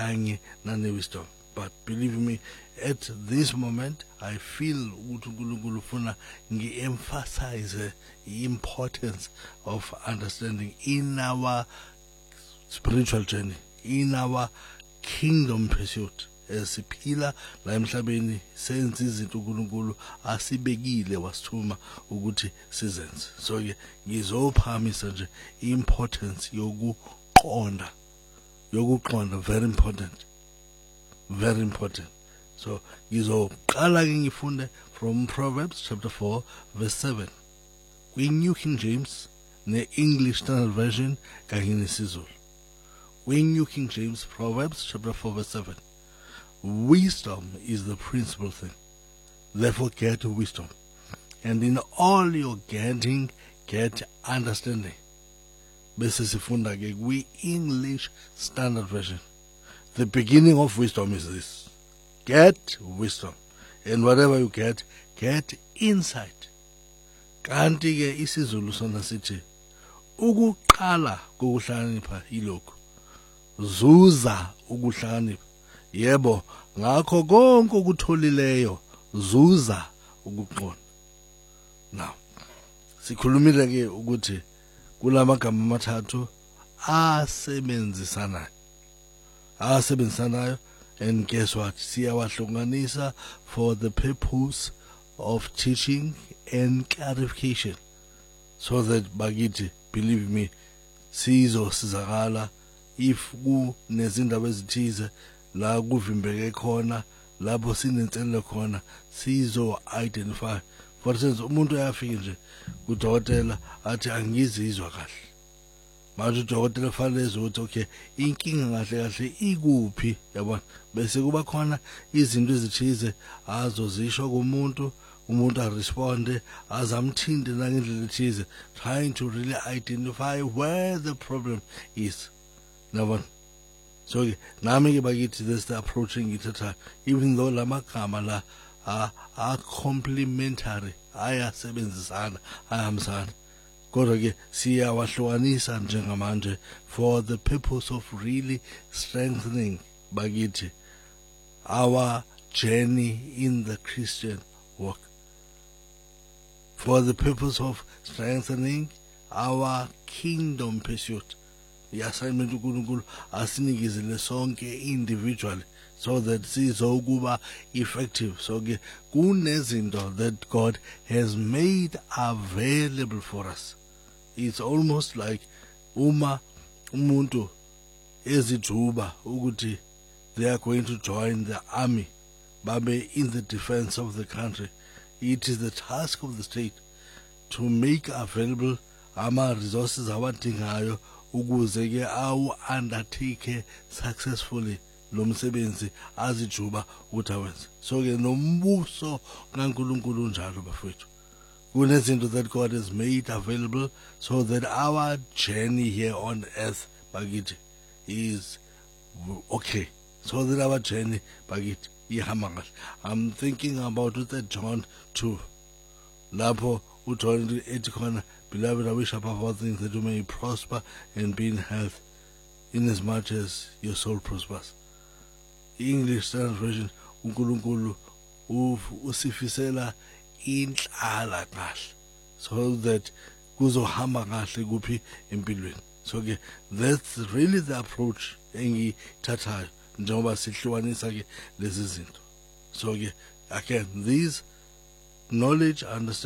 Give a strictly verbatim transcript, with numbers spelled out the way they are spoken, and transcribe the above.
kanye nane wisdom. But believe me, at this moment, I feel ukuthi uNkulunkulu ufuna ngi-emphasize the importance of understanding in our spiritual journey, in our kingdom pursuit. Siphila la emhlabeni senze izinto uNkulunkulu asibekile wasithuma ukuthi sizenze. So ke ngizophamisa nje importance yokuqonda, yokuqonda, very important, very important. So ngizoqala ke ngifunde from Proverbs chapter four verse seven. Kwi-New King James ne-English Standard Version kanye nesiZulu. Kwi-New King James, Proverbs chapter four verse seven. Wisdom is the principal thing. Therefore get wisdom. And in all your getting, get understanding. Bese sifunda ke kwi-English Standard Version. The beginning of wisdom is this. Get wisdom. And whatever you get, get insight. Kanti ke isiZulu sona sithi ukuqala kokuhlakanipha ilokhu. Zuza ukuhlakanipha. Yebo, ngakho konke okutholileyo zuza ukuqonda. Now, sikhulumile ke ukuthi kulamagama amathathu asebenzisanayo. Asebenzisanayo, and guess what? Siyawahlukanisa for the purpose of teaching and clarification. So that bakithi, believe me, sizosizakala if kunezindaba ezithize la kuvimbeke khona lapho sinenselelo khona sizo identify. For instance, umuntu uyafika nje kudokotela athi angizizwa kahle. Manje udokotela fanele ukuthi okay, inkinga kahle kahle ikuphi, yabona? Bese kuba khona izinto ezithize azozisho kumuntu, umuntu aresponde azamthinde nangendlela ethize, trying to really identify where the problem is. Yabona? So nami ke bakithi this the approaching it, even though la magama la are, are complementary, ayasebenzisana, ayahambisana, kodwa ke siyawahlukanisa njengamanje for the purpose of really strengthening bakithi our journey in the Christian walk, for the purpose of strengthening our kingdom pursuit. I-assignment uNkulunkulu asinikezele sonke individually so that sizokuba effective. So ke kunezinto that God has made available for us. It's almost like uma umuntu ezijuba ukuthi they are going to join the army, babe in the defense of the country. It is the task of the state to make available ama resources awadingayo ukuze ke awu undertake successfully lo msebenzi azijuba ukuthi awenze. So ke nombuso kaNkulunkulu njalo bafethu, kunezinto that God has made available so that our journey here on earth bakithi is okay, so that our journey bakithi ihamba kahle. I'm thinking about Third John two, lapho uJohn ethi khona, beloved, I wish above all things that you may prosper and be in health, inasmuch as your soul prospers. English Standard Version, uNkulunkulu usifisela inhlala kahle, so that kuzohamba kahle kuphi empilweni. So ke that's really the approach engiyithathayo njengoba sihlukanisa ke lezi zinto. So ke again, these knowledge, understanding